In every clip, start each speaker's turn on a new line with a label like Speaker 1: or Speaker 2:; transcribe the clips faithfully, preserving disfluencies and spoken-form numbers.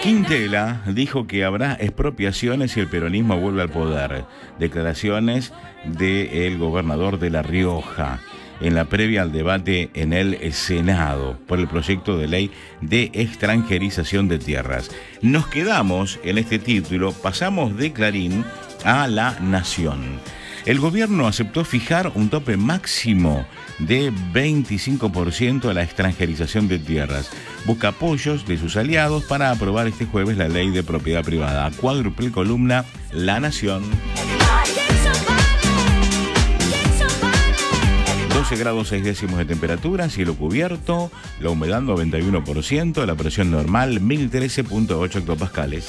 Speaker 1: Quintela dijo que habrá expropiaciones si el peronismo vuelve al poder. Declaraciones del gobernador de La Rioja en la previa al debate en el Senado por el proyecto de ley de extranjerización de tierras. Nos quedamos en este título, pasamos de Clarín a La Nación. El gobierno aceptó fijar un tope máximo de veinticinco por ciento a la extranjerización de tierras. Busca apoyos de sus aliados para aprobar este jueves la ley de propiedad privada. Cuádruple columna, La Nación. doce grados seis décimos de temperatura, cielo cubierto, la humedad noventa y uno por ciento, la presión normal mil trece punto ocho hectopascales.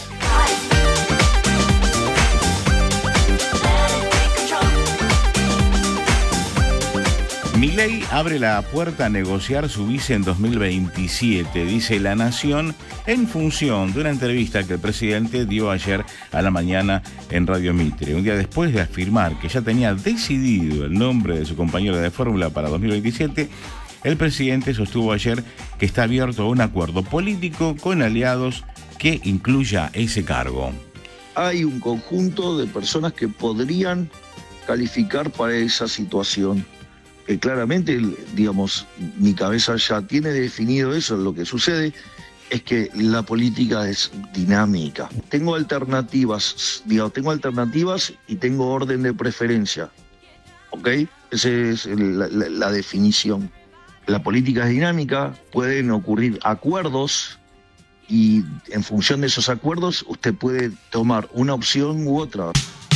Speaker 1: Milei abre la puerta a negociar su vice en dos mil veintisiete, dice La Nación, en función de una entrevista que el presidente dio ayer a la mañana en Radio Mitre. Un día después de afirmar que ya tenía decidido el nombre de su compañero de fórmula para dos mil veintisiete, el presidente sostuvo ayer que está abierto a un acuerdo político con aliados que incluya ese cargo.
Speaker 2: Hay un conjunto de personas que podrían calificar para esa situación. Que claramente, digamos, mi cabeza ya tiene definido eso. Lo que sucede es que la política es dinámica. Tengo alternativas, digamos, tengo alternativas y tengo orden de preferencia. ¿Ok? Esa es la, la, la definición. La política es dinámica, pueden ocurrir acuerdos y en función de esos acuerdos usted puede tomar una opción u otra.